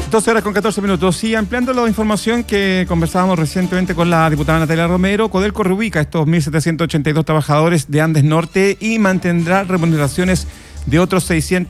12:14. Y ampliando la información que conversábamos recientemente con la diputada Natalia Romero, Codelco reubica estos 1.782 trabajadores de Andes Norte y mantendrá remuneraciones de otros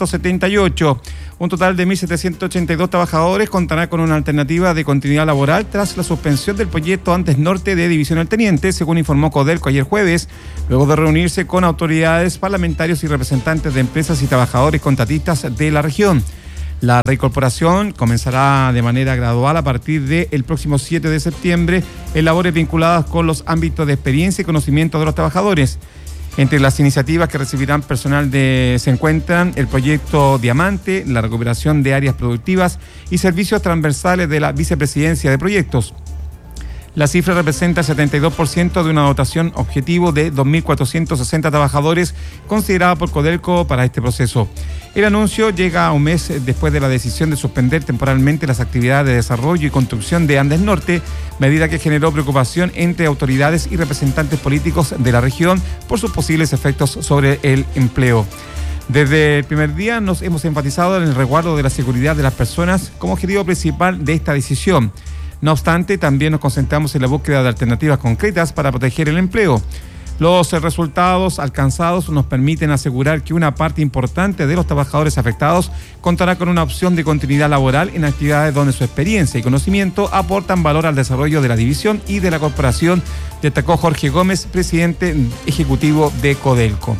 678. Un total de 1.782 trabajadores contará con una alternativa de continuidad laboral tras la suspensión del proyecto Andes Norte de División del Teniente, según informó Codelco ayer jueves, luego de reunirse con autoridades, parlamentarios y representantes de empresas y trabajadores contratistas de la región. La reincorporación comenzará de manera gradual a partir del próximo 7 de septiembre en labores vinculadas con los ámbitos de experiencia y conocimiento de los trabajadores. Entre las iniciativas que recibirán personal se encuentran el proyecto Diamante, la recuperación de áreas productivas y servicios transversales de la Vicepresidencia de Proyectos. La cifra representa el 72% de una dotación objetivo de 2.460 trabajadores considerada por Codelco para este proceso. El anuncio llega a un mes después de la decisión de suspender temporalmente las actividades de desarrollo y construcción de Andes Norte, medida que generó preocupación entre autoridades y representantes políticos de la región por sus posibles efectos sobre el empleo. Desde el primer día nos hemos enfatizado en el resguardo de la seguridad de las personas como objetivo principal de esta decisión. No obstante, también nos concentramos en la búsqueda de alternativas concretas para proteger el empleo. Los resultados alcanzados nos permiten asegurar que una parte importante de los trabajadores afectados contará con una opción de continuidad laboral en actividades donde su experiencia y conocimiento aportan valor al desarrollo de la división y de la corporación, destacó Jorge Gómez, presidente ejecutivo de Codelco.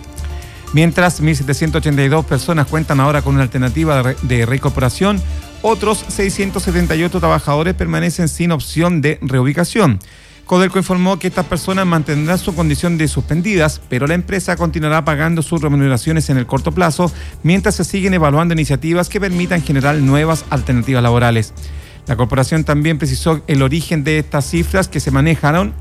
Mientras 1.782 personas cuentan ahora con una alternativa de reincorporación, otros 678 trabajadores permanecen sin opción de reubicación. Codelco informó que estas personas mantendrán su condición de suspendidas, pero la empresa continuará pagando sus remuneraciones en el corto plazo, mientras se siguen evaluando iniciativas que permitan generar nuevas alternativas laborales. La corporación también precisó el origen de estas cifras que se manejaron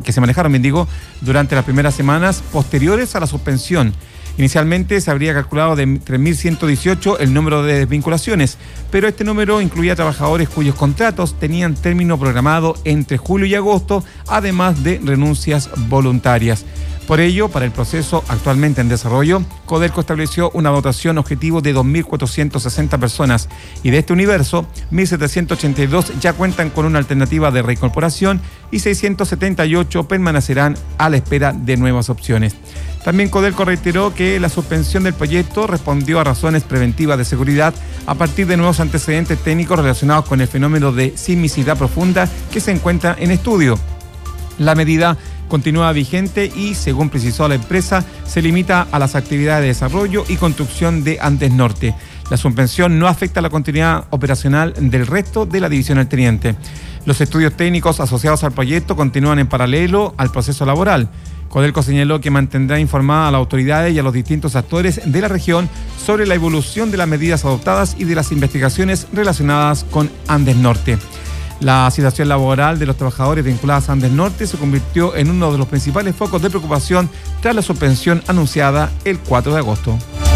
durante las primeras semanas posteriores a la suspensión. Inicialmente se habría calculado de 3.118 el número de desvinculaciones, pero este número incluía trabajadores cuyos contratos tenían término programado entre julio y agosto, además de renuncias voluntarias. Por ello, para el proceso actualmente en desarrollo, Codelco estableció una dotación objetivo de 2.460 personas y de este universo, 1.782 ya cuentan con una alternativa de reincorporación y 678 permanecerán a la espera de nuevas opciones. También Codelco reiteró que la suspensión del proyecto respondió a razones preventivas de seguridad a partir de nuevos antecedentes técnicos relacionados con el fenómeno de sismicidad profunda que se encuentra en estudio. La medida continúa vigente y, según precisó la empresa, se limita a las actividades de desarrollo y construcción de Andes Norte. La suspensión no afecta a la continuidad operacional del resto de la división del Teniente. Los estudios técnicos asociados al proyecto continúan en paralelo al proceso laboral. Codelco señaló que mantendrá informada a las autoridades y a los distintos actores de la región sobre la evolución de las medidas adoptadas y de las investigaciones relacionadas con Andes Norte. La situación laboral de los trabajadores vinculados a Andes Norte se convirtió en uno de los principales focos de preocupación tras la suspensión anunciada el 4 de agosto.